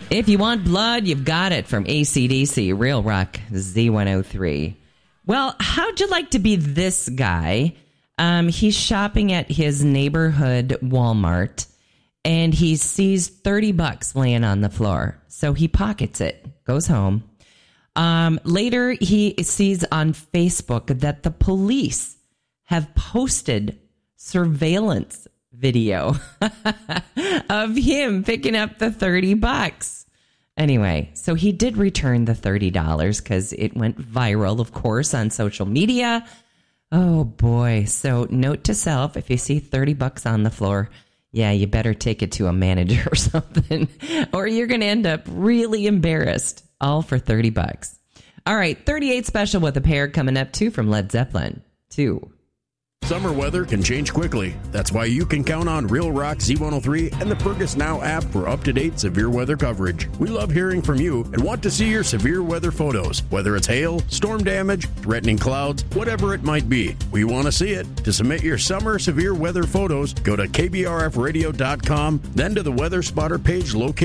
If you want blood, you've got it from AC/DC, Real Rock Z103. Well, how'd you like to be this guy? He's shopping at his neighborhood Walmart, and he sees $30 laying on the floor. So he pockets it, goes home. Later, he sees on Facebook that the police have posted surveillance video of him picking up the $30. Anyway, so he did return the $30 because it went viral, of course, on social media. Oh, boy. So note to self, if you see $30 on the floor, yeah, you better take it to a manager or something, or you're going to end up really embarrassed, all for $30. All right, 38 special with a pair coming up, too, from Led Zeppelin, 2. Summer weather can change quickly. That's why you can count on Real Rock Z103 and the Fergus Now app for up-to-date severe weather coverage. We love hearing from you and want to see your severe weather photos, whether it's hail, storm damage, threatening clouds, whatever it might be. We want to see it. To submit your summer severe weather photos, go to kbrfradio.com, then to the Weather Spotter page located